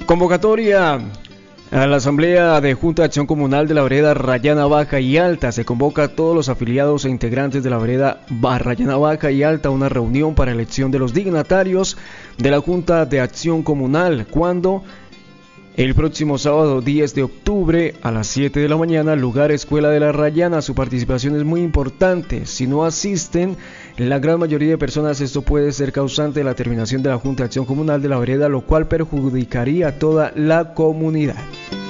Convocatoria a la Asamblea de Junta de Acción Comunal de la Vereda Rayana Baja y Alta. Se convoca a todos los afiliados e integrantes de la Vereda Rayana Baja y Alta a una reunión para elección de los dignatarios de la Junta de Acción Comunal. ¿Cuándo? El próximo sábado 10 de octubre a las 7 de la mañana, lugar Escuela de la Rayana. Su participación es muy importante. Si no asisten la gran mayoría de personas, esto puede ser causante de la terminación de la Junta de Acción Comunal de la Vereda, lo cual perjudicaría a toda la comunidad.